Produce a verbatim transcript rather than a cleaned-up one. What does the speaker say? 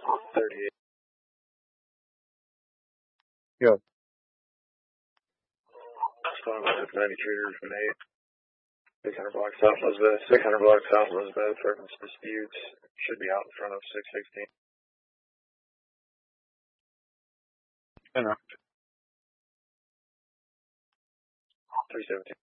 thirty-eight. Go. ninety treaters from eight. six hundred blocks South Elizabeth. six hundred blocks South Elizabeth. Reference disputes. Should be out in front of six sixteen. Enough. three seventeen.